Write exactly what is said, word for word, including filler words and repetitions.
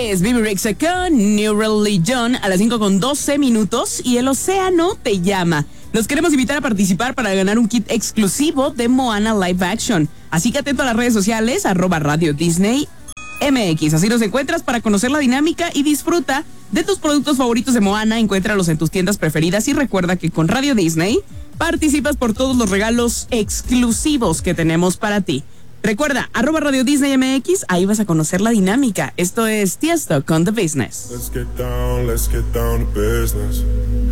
Es Baby Rexha con New Religion a las cinco con doce minutos y el océano te llama. Los queremos invitar a participar para ganar un kit exclusivo de Moana Live Action. Así que atento a las redes sociales, arroba Radio Disney M X. Así nos encuentras para conocer la dinámica y disfruta de tus productos favoritos de Moana. Encuéntralos en tus tiendas preferidas y recuerda que con Radio Disney participas por todos los regalos exclusivos que tenemos para ti. Recuerda, arroba Radio Disney M X, ahí vas a conocer la dinámica. Esto es Tiesto con The Business. Let's get down, let's get down to business.